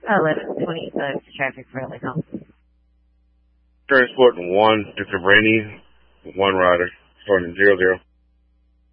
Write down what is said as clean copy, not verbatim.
1125 traffic for Raleigh Home. Transport 1, it's a rainy, 1 rider, starting 00.